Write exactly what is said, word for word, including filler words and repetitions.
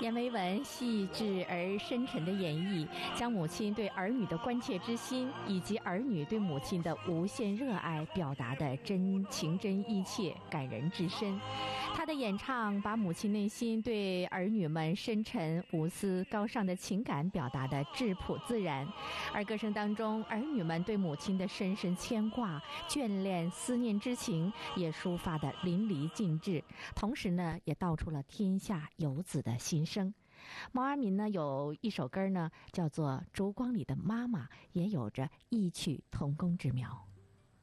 阎维文细致而深沉的演绎，将母亲对儿女的关切之心，以及儿女对母亲的无限热爱表达的真情真意切、感人至深。他的演唱把母亲内心对儿女们深沉、无私、高尚的情感表达的质朴自然，而歌声当中，儿女们对母亲的深深牵挂、眷恋、思念之情也抒发得淋漓尽致，同时呢，也道出了天下游子的心声。毛阿敏呢有一首歌呢，叫做《烛光里的妈妈》，也有着异曲同工之妙。